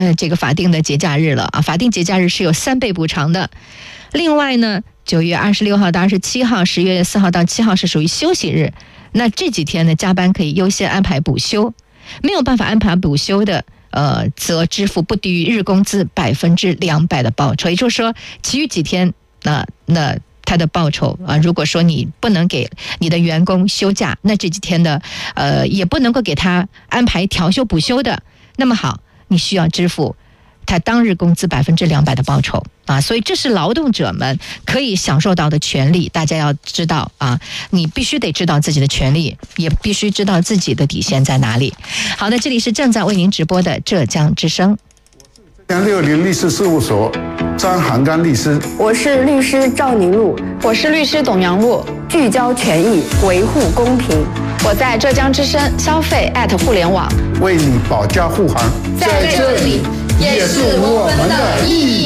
这个法定的节假日了啊，法定节假日是有3倍补偿的。另外呢，9月26号到27号，10月4号到7号是属于休息日，那这几天呢加班可以优先安排补休，没有办法安排补休的则支付不低于日工资200%的报酬，也就是说，其余几天那他的报酬如果说你不能给你的员工休假，那这几天的也不能够给他安排调休补休的，那么好，你需要支付他当日工资200%的报酬啊，所以这是劳动者们可以享受到的权利，大家要知道啊，你必须得知道自己的权利，也必须知道自己的底线在哪里。好的，这里是正在为您直播的浙江之声。 60律师事务所张涵刚律师， 我是律师赵宁露， 我是律师董阳露， 聚焦权益，维护公平。 我在浙江之声消费互联网， 为你保驾护航， 在这里也是我们的意义。